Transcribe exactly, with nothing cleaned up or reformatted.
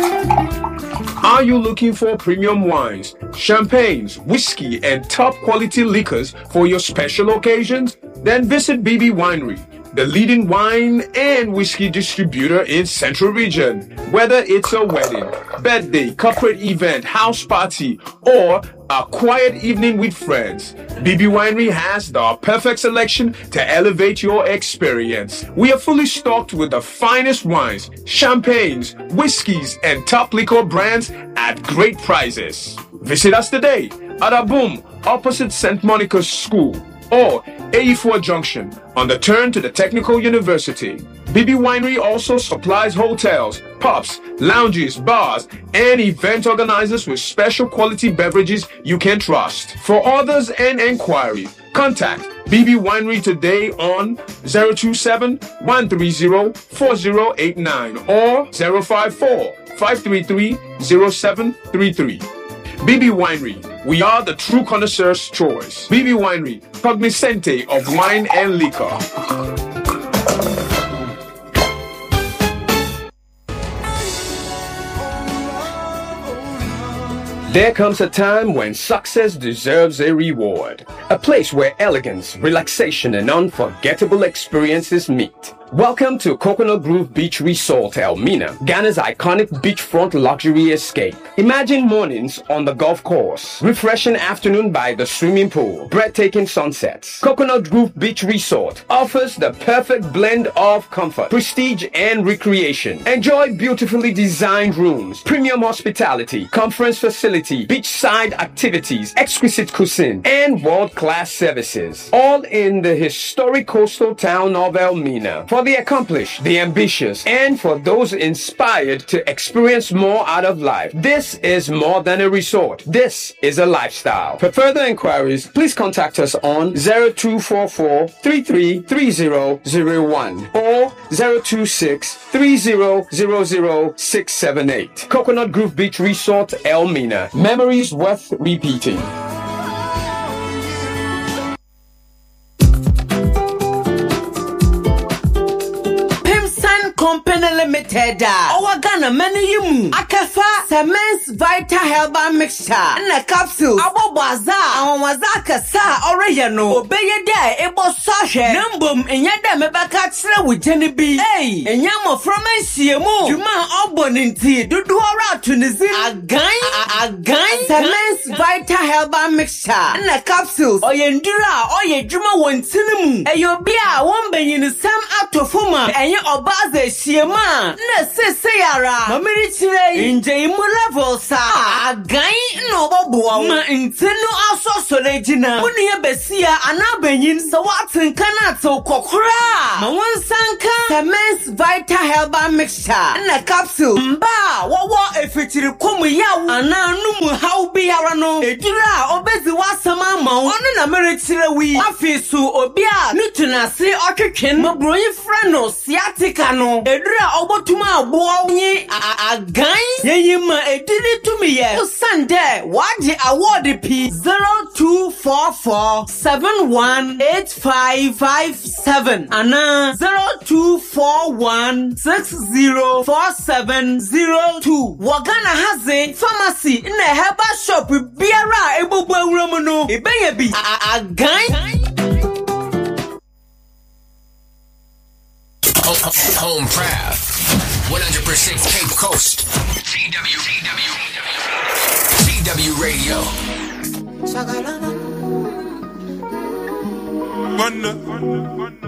Are you looking for premium wines, champagnes, whiskey, and top quality liquors for your special occasions? Then visit B B Winery, the leading wine and whiskey distributor in Central Region. Whether it's a wedding, birthday, corporate event, house party, or a quiet evening with friends, B B Winery has the perfect selection to elevate your experience. We are fully stocked with the finest wines, champagnes, whiskeys, and top liquor brands at great prices. Visit us today at Aboom, opposite Saint Monica's School, or A E four Junction on the turn to the Technical University. B B Winery also supplies hotels, pubs, lounges, bars, and event organizers with special quality beverages you can trust. For orders and enquiry, contact B B Winery today on zero two seven, one three zero, four zero eight nine or zero five four, five three three, zero seven three three. B B Winery, we are the true connoisseur's choice. B B Winery, cognoscente of wine and liquor. There comes a time when success deserves a reward. A place where elegance, relaxation, and unforgettable experiences meet. Welcome to Coconut Grove Beach Resort, Elmina, Ghana's iconic beachfront luxury escape. Imagine mornings on the golf course, refreshing afternoon by the swimming pool, breathtaking sunsets. Coconut Grove Beach Resort offers the perfect blend of comfort, prestige, and recreation. Enjoy beautifully designed rooms, premium hospitality, conference facility, beachside activities, exquisite cuisine, and world-class services. All in the historic coastal town of Elmina. For the accomplished, the ambitious, and for those inspired to experience more out of life, this is more than a resort. This is a lifestyle. For further inquiries, please contact us on zero two four four, three three three zero zero one or zero two six, three zero zero zero six seven eight. Coconut Grove Beach Resort, Elmina. Memories worth repeating. Company Limited. Our Ghana many you Akafa Semens Vita Herbal Mixture and a capsule. Abo Baza, our Wazaka Sa Original. Obey a day, Ebo Sasha, Numbum, and Yada Mebaka with Jenny B. Hey, and Yamo from a C M O. Juma Oboninti, do do a to Nizi. A gun, a gun, Semens Vita Herbal Mixture and a capsule. Or Yendura, or ye Juma one cinema. And your beer won't be in some out of Fuma, and your Obaze. Siema na seseyara mamiri chire nje imu level sa agan no bobo ma ntenu asoso legina muni ebesia anabenyin sa watin kana to kokora ma wansanka Semens Vita Herbal Mixture na capsule mba wowo efitiri komu yawo ana numu hawo biara no edura obezi wasama ma onu na miri chire wi afisu obi a nutunase otwetwen mabroyi frano sciatica no edura obotuma abo yin agan yeyima edini tumi ye Sunday waji award p zero two four four, seven one eight five five seven ana zero two four one, six zero four seven zero two. Wagana haze pharmacy in a herbal shop biara ebubu awuramu no ebeye bi agan. Home proud, one hundred percent Cape Coast. C W, C W, C W Radio. One, one, one.